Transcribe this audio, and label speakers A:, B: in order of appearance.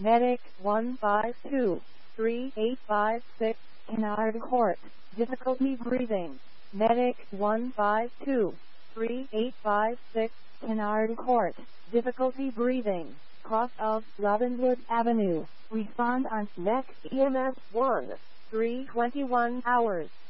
A: Medic 152-3856, Kennard Court. Difficulty breathing. Medic 152-3856, Kennard Court. Difficulty breathing. Cross of Robinwood Avenue. Respond on next EMS 1, 3:21 hours.